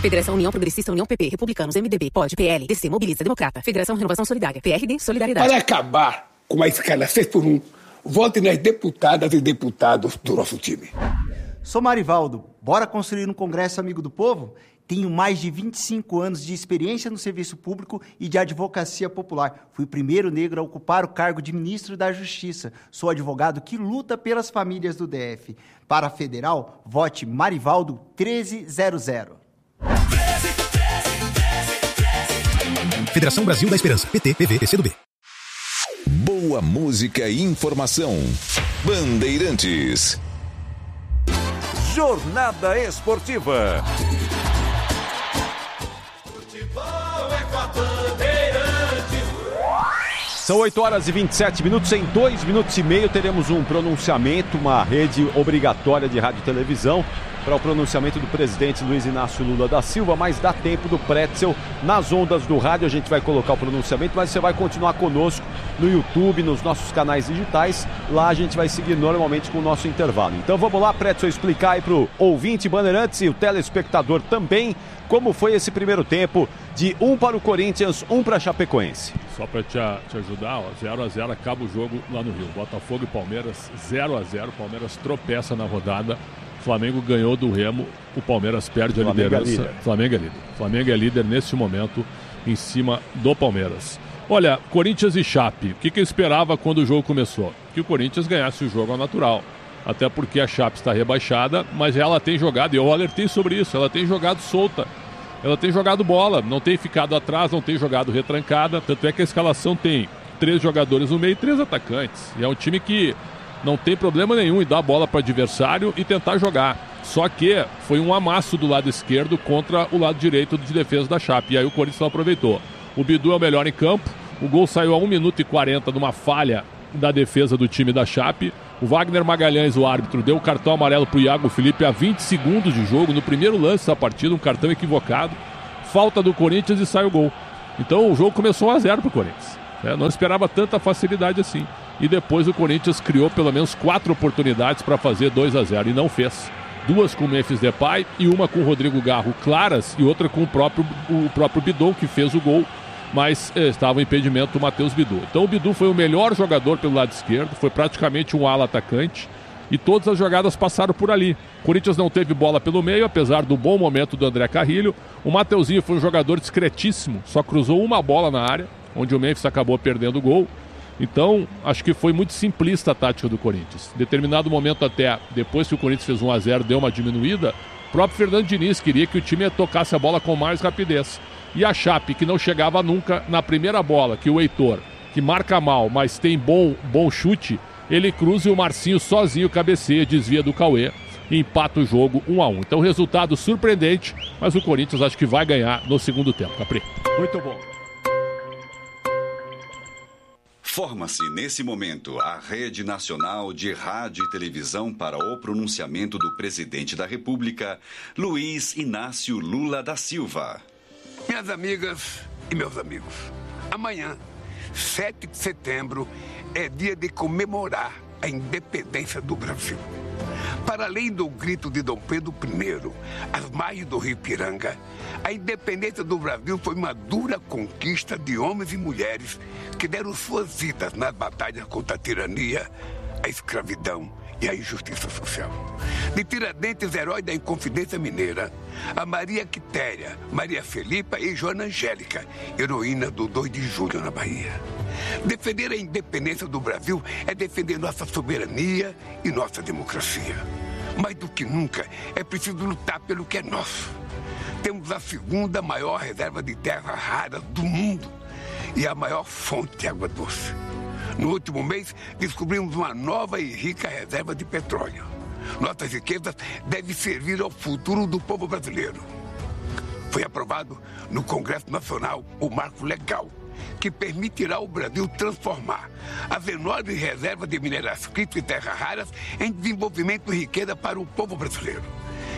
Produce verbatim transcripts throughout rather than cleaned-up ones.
Federação União Progressista, União P P, Republicanos, M D B, P O D, P L, D C, Mobiliza, Democrata. Federação Renovação Solidária, P R D, Solidariedade. Para acabar com a escala seis por um, vote nas deputadas e deputados do nosso time. Sou Marivaldo. Bora construir um Congresso amigo do povo? Tenho mais de vinte e cinco anos de experiência no serviço público e de advocacia popular. Fui o primeiro negro a ocupar o cargo de ministro da Justiça. Sou advogado que luta pelas famílias do D F. Para a federal, vote Marivaldo treze zero zero. Federação Brasil da Esperança. P T, P V, P C do B. Boa música e informação. Bandeirantes. Jornada Esportiva. São oito horas e vinte e sete minutos. Em dois minutos e meio teremos um pronunciamento, uma rede obrigatória de rádio e televisão para o pronunciamento do presidente Luiz Inácio Lula da Silva, mas dá tempo do Pretzel nas ondas do rádio. A gente vai colocar o pronunciamento, mas você vai continuar conosco no YouTube, nos nossos canais digitais. Lá a gente vai seguir normalmente com o nosso intervalo. Então vamos lá, Pretzel, explicar aí para o ouvinte Bandeirantes e o telespectador também como foi esse primeiro tempo de um para o Corinthians, um para a Chapecoense. Só para te, te ajudar, ó, zero a zero acaba o jogo lá no Rio. Botafogo e Palmeiras, zero a zero. Palmeiras tropeça na rodada. Flamengo ganhou do Remo, o Palmeiras perde a Flamengo liderança. É Flamengo é líder. Flamengo é líder neste momento em cima do Palmeiras. Olha, Corinthians e Chape, o que, que eu esperava quando o jogo começou? Que o Corinthians ganhasse o jogo ao natural. Até porque a Chape está rebaixada, mas ela tem jogado, e eu alertei sobre isso, ela tem jogado solta. Ela tem jogado bola, não tem ficado atrás, não tem jogado retrancada. Tanto é que a escalação tem três jogadores no meio e três atacantes. E é um time que não tem problema nenhum em dar a bola para o adversário e tentar jogar. Só que foi um amasso do lado esquerdo contra o lado direito de defesa da Chape. E aí o Corinthians não aproveitou. O Bidu é o melhor em campo. O gol saiu a um minuto e quarenta numa falha da defesa do time da Chape. O Wagner Magalhães, o árbitro, deu o cartão amarelo para o Iago Felipe a vinte segundos de jogo. No primeiro lance da partida, um cartão equivocado. Falta do Corinthians e sai o gol. Então o jogo começou um a zero para o Corinthians. É, não esperava tanta facilidade assim. E depois o Corinthians criou pelo menos quatro oportunidades para fazer dois a zero e não fez. Duas com o Memphis Depay e uma com o Rodrigo Garro claras e outra com o próprio, o próprio Bidu, que fez o gol, mas eh, estava o impedimento do Matheus Bidu. Então o Bidu foi o melhor jogador pelo lado esquerdo, foi praticamente um ala atacante e todas as jogadas passaram por ali. O Corinthians não teve bola pelo meio, apesar do bom momento do André Carrilho. O Mateuzinho foi um jogador discretíssimo, só cruzou uma bola na área, onde o Memphis acabou perdendo o gol. Então, acho que foi muito simplista a tática do Corinthians. Em determinado momento até, depois que o Corinthians fez um a zero, deu uma diminuída, o próprio Fernando Diniz queria que o time tocasse a bola com mais rapidez. E a Chape, que não chegava nunca na primeira bola, que o Heitor, que marca mal, mas tem bom, bom chute, ele cruza e o Marcinho sozinho cabeceia, desvia do Cauê e empata o jogo um a um. Então, resultado surpreendente, mas o Corinthians acho que vai ganhar no segundo tempo. Capri. Muito bom. Forma-se nesse momento a Rede Nacional de Rádio e Televisão para o pronunciamento do Presidente da República, Luiz Inácio Lula da Silva. Minhas amigas e meus amigos, amanhã, sete de setembro, é dia de comemorar a independência do Brasil. Para além do grito de Dom Pedro I, às margens do Rio Ipiranga, a independência do Brasil foi uma dura conquista de homens e mulheres que deram suas vidas nas batalhas contra a tirania, a escravidão e a injustiça social. De Tiradentes, herói da Inconfidência Mineira, a Maria Quitéria, Maria Felipa e Joana Angélica, heroína do dois de julho na Bahia. Defender a independência do Brasil é defender nossa soberania e nossa democracia. Mais do que nunca, é preciso lutar pelo que é nosso. Temos a segunda maior reserva de terras raras do mundo e a maior fonte de água doce. No último mês, descobrimos uma nova e rica reserva de petróleo. Nossas riquezas devem servir ao futuro do povo brasileiro. Foi aprovado no Congresso Nacional o marco legal que permitirá ao Brasil transformar as enormes reservas de minerais críticos e terras raras em desenvolvimento e riqueza para o povo brasileiro.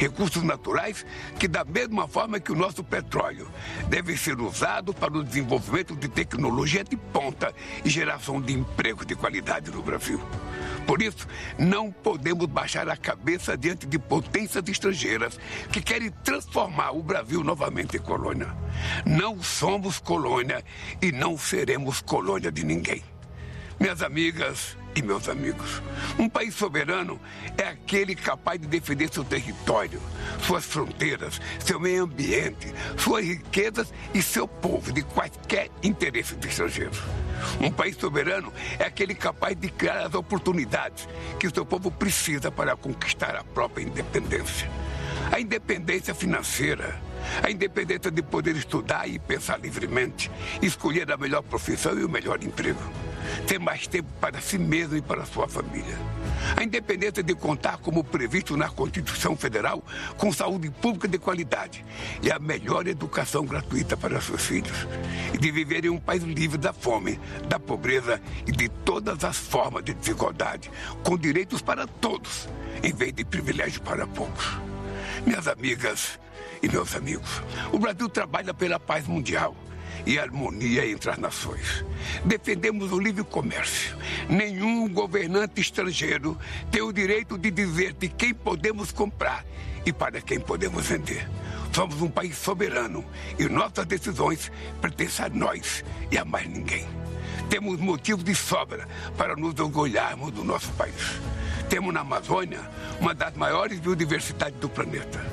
Recursos naturais que, da mesma forma que o nosso petróleo, devem ser usados para o desenvolvimento de tecnologia de ponta e geração de emprego de qualidade no Brasil. Por isso, não podemos baixar a cabeça diante de potências estrangeiras que querem transformar o Brasil novamente em colônia. Não somos colônia e não seremos colônia de ninguém. Minhas amigas e meus amigos, um país soberano é aquele capaz de defender seu território, suas fronteiras, seu meio ambiente, suas riquezas e seu povo de quaisquer interesses estrangeiros. Um país soberano é aquele capaz de criar as oportunidades que o seu povo precisa para conquistar a própria independência. A independência financeira, a independência de poder estudar e pensar livremente, escolher a melhor profissão e o melhor emprego. Ter mais tempo para si mesmo e para sua família. A independência de contar, como previsto na Constituição Federal, com saúde pública de qualidade e a melhor educação gratuita para seus filhos. E de viver em um país livre da fome, da pobreza e de todas as formas de desigualdade, com direitos para todos, em vez de privilégios para poucos. Minhas amigas e meus amigos, o Brasil trabalha pela paz mundial e harmonia entre as nações. Defendemos o livre comércio. Nenhum governante estrangeiro tem o direito de dizer de quem podemos comprar e para quem podemos vender. Somos um país soberano e nossas decisões pertencem a nós e a mais ninguém. Temos motivos de sobra para nos orgulharmos do nosso país. Temos na Amazônia uma das maiores biodiversidades do planeta.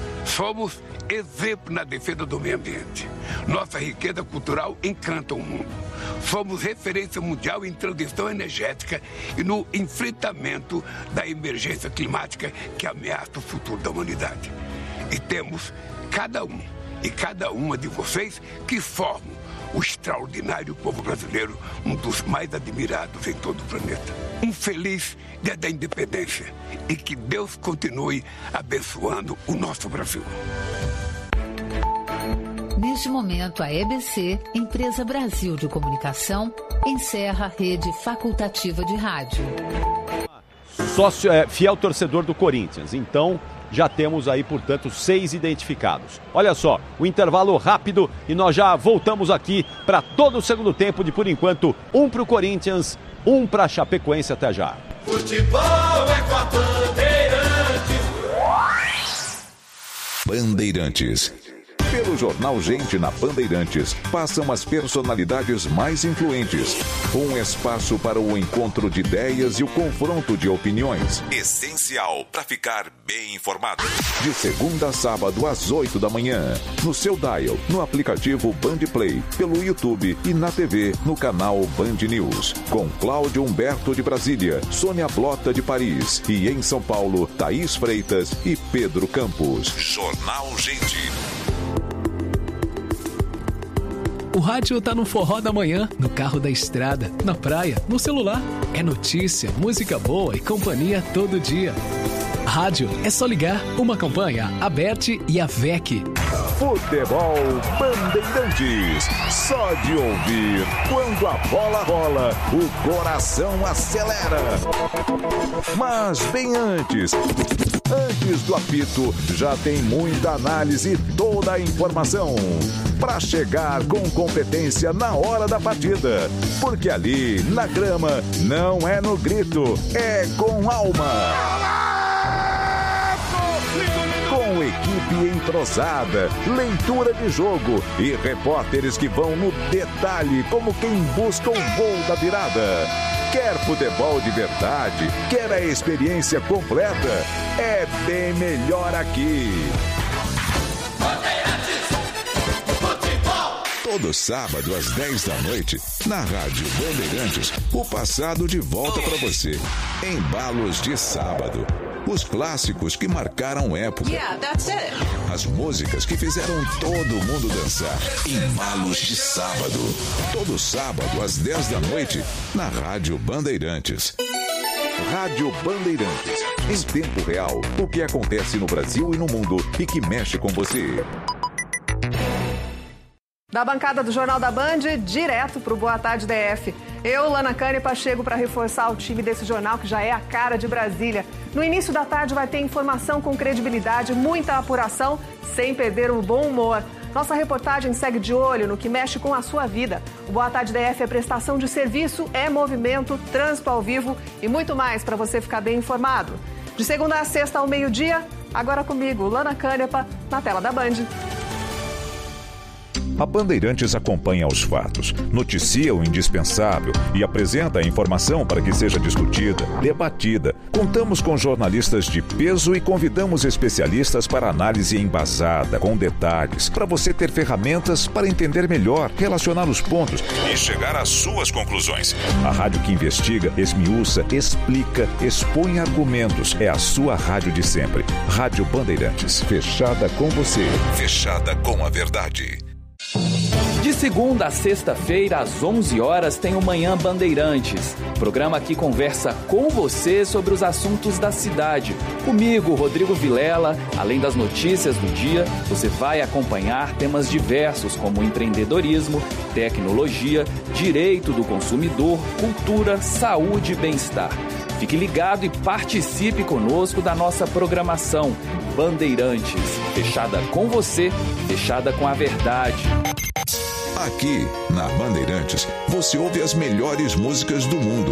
Somos exemplo na defesa do meio ambiente. Nossa riqueza cultural encanta o mundo. Somos referência mundial em transição energética e no enfrentamento da emergência climática que ameaça o futuro da humanidade. E temos cada um e cada uma de vocês que formam o extraordinário povo brasileiro, um dos mais admirados em todo o planeta. Um feliz Dia da Independência e que Deus continue abençoando o nosso Brasil. Neste momento, a E B C, Empresa Brasil de Comunicação, encerra a rede facultativa de rádio. Sócio, é, fiel torcedor do Corinthians, então já temos aí, portanto, seis identificados. Olha só, o intervalo rápido e nós já voltamos aqui para todo o segundo tempo de, por enquanto, um para o Corinthians, um para a Chapecoense. Até já. Futebol é com a Bandeirantes. Bandeirantes. Pelo Jornal Gente na Bandeirantes, passam as personalidades mais influentes. Um espaço para o encontro de ideias e o confronto de opiniões. Essencial para ficar bem informado. De segunda a sábado às oito da manhã. No seu dial, no aplicativo Bandplay, pelo YouTube e na T V, no canal Band News. Com Cláudio Humberto de Brasília, Sônia Blota de Paris e em São Paulo, Thaís Freitas e Pedro Campos. Jornal Gente. O rádio tá no forró da manhã, no carro da estrada, na praia, no celular. É notícia, música boa e companhia todo dia. Rádio é só ligar. Uma campanha, a Bert e a V E C. Futebol Bandeirantes. Só de ouvir, quando a bola rola, o coração acelera. Mas bem antes... Antes do apito, já tem muita análise e toda a informação para chegar com competência na hora da partida. Porque ali, na grama, não é no grito, é com alma. Com equipe entrosada, leitura de jogo e repórteres que vão no detalhe como quem busca o gol da virada. Quer futebol de verdade? Quer a experiência completa? É bem melhor aqui. Todo sábado às dez da noite, na Rádio Bandeirantes, o passado de volta para você. Embalos de sábado. Os clássicos que marcaram época. Yeah, that's it. As músicas que fizeram todo mundo dançar. Embalos de sábado. Todo sábado às dez da noite, na Rádio Bandeirantes. Rádio Bandeirantes. Em tempo real, o que acontece no Brasil e no mundo e que mexe com você. Da bancada do Jornal da Band, direto para o Boa Tarde D F. Eu, Lana Canepa, chego para reforçar o time desse jornal que já é a cara de Brasília. No início da tarde vai ter informação com credibilidade, muita apuração, sem perder o bom humor. Nossa reportagem segue de olho no que mexe com a sua vida. O Boa Tarde D F é prestação de serviço, é movimento, trânsito ao vivo e muito mais para você ficar bem informado. De segunda a sexta ao meio-dia, agora comigo, Lana Canepa, na tela da Band. A Bandeirantes acompanha os fatos, noticia o indispensável e apresenta a informação para que seja discutida, debatida. Contamos com jornalistas de peso e convidamos especialistas para análise embasada, com detalhes, para você ter ferramentas para entender melhor, relacionar os pontos e chegar às suas conclusões. A rádio que investiga, esmiuça, explica, expõe argumentos. É a sua rádio de sempre. Rádio Bandeirantes, fechada com você, fechada com a verdade. De segunda a sexta-feira, às onze horas, tem o Manhã Bandeirantes. Programa que conversa com você sobre os assuntos da cidade. Comigo, Rodrigo Vilela, além das notícias do dia, você vai acompanhar temas diversos como empreendedorismo, tecnologia, direito do consumidor, cultura, saúde e bem-estar. Fique ligado e participe conosco da nossa programação. Bandeirantes, fechada com você, fechada com a verdade. Aqui, na Bandeirantes, você ouve as melhores músicas do mundo.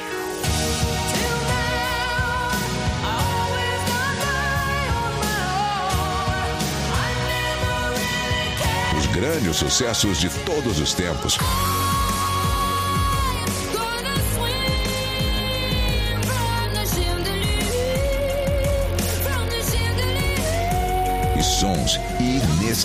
Os grandes sucessos de todos os tempos. E sons inesquecíveis.